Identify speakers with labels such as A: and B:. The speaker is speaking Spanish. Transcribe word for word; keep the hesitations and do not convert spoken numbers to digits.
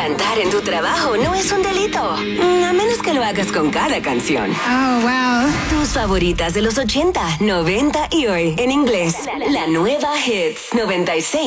A: Cantar en tu trabajo no es un delito, a menos que lo hagas con cada canción.
B: Oh, wow.
A: Tus favoritas de los ochenta, noventa y hoy en inglés. La nueva Hits noventa y seis.